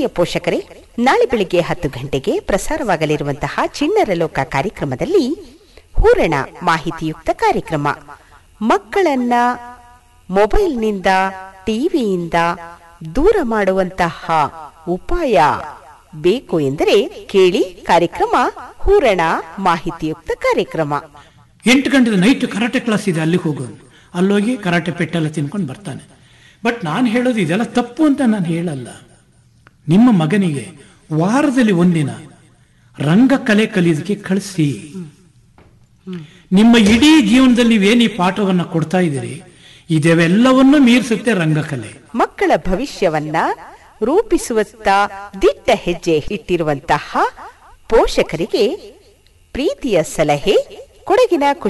ಪ್ರೀತಿಯ ಪೋಷಕರೇ, ನಾಳೆ ಬೆಳಿಗ್ಗೆ 10 ಗಂಟೆಗೆ ಪ್ರಸಾರವಾಗಲಿರುವಂತಹ ಚಿಣ್ಣರ ಲೋಕ ಕಾರ್ಯಕ್ರಮದಲ್ಲಿ ಹೂರಣ ಮಾಹಿತಿಯುಕ್ತ ಕಾರ್ಯಕ್ರಮ. ಮಕ್ಕಳನ್ನ ಮೊಬೈಲ್ನಿಂದ, ಟಿವಿಯಿಂದ ದೂರ ಮಾಡುವಂತಹ ಉಪಾಯ ಬೇಕು ಎಂದರೆ ಕೇಳಿ ಕಾರ್ಯಕ್ರಮ ಹೂರಣ ಮಾಹಿತಿಯುಕ್ತ ಕಾರ್ಯಕ್ರಮ. 8 ಗಂಟೆ ನೈಟ್ ಕರಾಟೆ ಕ್ಲಾಸ್ ಇದೆ, ಅಲ್ಲಿಗೆ ಹೋಗೋನು. ಅಲ್ಲೋಗಿ ಕರಾಟೆ ಪೆಟ್ಟೆಲ್ಲ ತಿನ್ಕೊಂಡು ಬರ್ತಾನೆ. ಬಟ್ ನಾನು ಹೇಳೋದು ಇದೆಲ್ಲ ತಪ್ಪು ಅಂತ ನಾನು ಹೇಳಲ್ಲ. ನಿಮ್ಮ ಮಗನಿಗೆ ವಾರದಲ್ಲಿ ಒಂದಿನ ರಂಗಕಲೆ ಕಲಿಯೋದಕ್ಕೆ ಕಳಿಸಿ. ನಿಮ್ಮ ಇಡೀ ಜೀವನದಲ್ಲಿ ನೀವೇನು ಈ ಪಾಠವನ್ನು ಕೊಡ್ತಾ ಇದ್ದೀರಿ, ಇದೆಲ್ಲವನ್ನೂ ಮೀರಿಸುತ್ತೆ ರಂಗಕಲೆ. ಮಕ್ಕಳ ಭವಿಷ್ಯವನ್ನ ರೂಪಿಸುವತ್ತ ದಿಟ್ಟ ಹೆಜ್ಜೆ ಇಟ್ಟಿರುವಂತಹ ಪೋಷಕರಿಗೆ ಪ್ರೀತಿಯ ಸಲಹೆ. ಕೊಡಗಿನ